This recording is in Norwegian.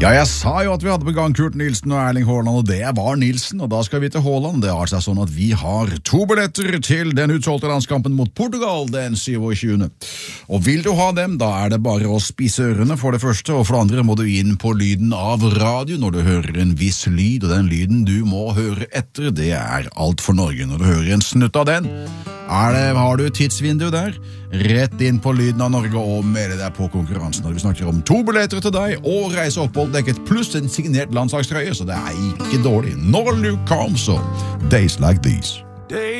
Ja, jeg sa jo at vi hadde på gang Kurt Nilsen og Erling Haaland, og det var Nilsen, og da skal vi til Haaland. Det har seg sånn at vi har 2 billetter til den utsolgte landskampen mot Portugal den 27. Og vil du ha dem, da er det bare å spise ørene for det første, og for det andre må du inn på lyden av radio når du hører en viss lyd, og den lyden du må høre etter, det er Alt for Norge. Når du hører en snutt av den, har du et tidsvindu der, rett inn på lyden av Norge og melde deg på konkurransen. Og vi snakker om 2 billetter til deg og reiseopphold dekket pluss en signert landslagstrøye, så det er ikke dårlig. Når du kom så, Days Like These.